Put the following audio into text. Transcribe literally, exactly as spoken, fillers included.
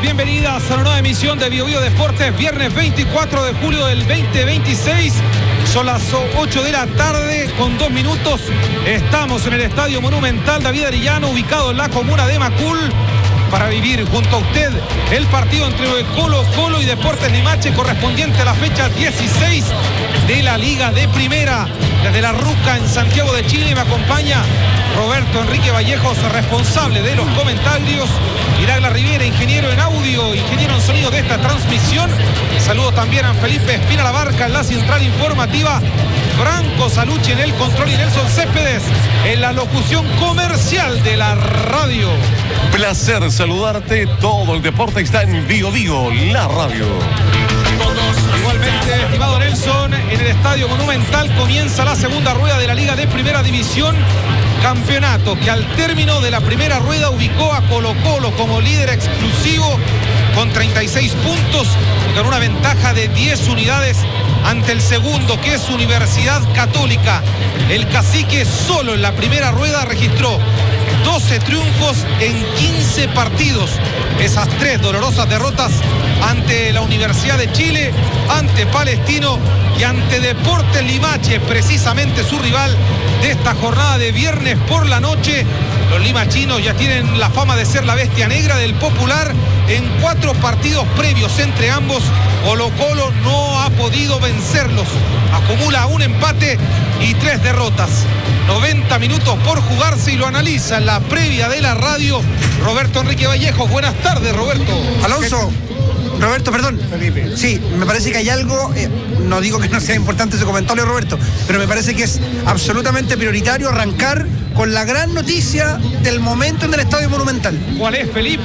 bienvenidas a una nueva emisión de Bio Bio Deportes, viernes veinticuatro de julio del veinte veintiséis. Son las ocho de la tarde con dos minutos. Estamos en el Estadio Monumental David Arellano, ubicado en la comuna de Macul, para vivir junto a usted el partido entre Colo Colo y Deportes Limache, correspondiente a la fecha dieciséis de la Liga de Primera. Desde La Ruca, en Santiago de Chile, me acompaña Roberto Enrique Vallejos, responsable de los comentarios, y Douglas Rivera, ingeniero en audio, ingeniero en sonido de esta transmisión. Saludos también a Felipe Espina Labarca en la central informativa, Franco Salucci en el control y Nelson Céspedes en la locución comercial de la radio. Placer saludarte. Todo el deporte está en Bio Bio, la radio. Igualmente, estimado Nelson, en el Estadio Monumental comienza la segunda rueda de la Liga de Primera División. Campeonato que al término de la primera rueda ubicó a Colo Colo como líder exclusivo con treinta y seis puntos, con una ventaja de diez unidades ante el segundo, que es Universidad Católica. El Cacique solo en la primera rueda registró doce triunfos en quince partidos. Esas tres dolorosas derrotas ante la Universidad de Chile, ante Palestino y ante Deportes Limache, precisamente su rival de esta jornada de viernes por la noche. Los limachinos ya tienen la fama de ser la bestia negra del popular. En cuatro partidos previos entre ambos, Colo Colo no ha podido vencerlos. Acumula un empate y tres derrotas. noventa minutos por jugarse y lo analiza en la previa de la radio Roberto Enrique Vallejos. Buenas tardes, Roberto. Alonso. Roberto, perdón. Felipe. Sí, me parece que hay algo, eh, no digo que no sea importante ese comentario, Roberto, pero me parece que es absolutamente prioritario arrancar con la gran noticia del momento en el Estadio Monumental. ¿Cuál es, Felipe?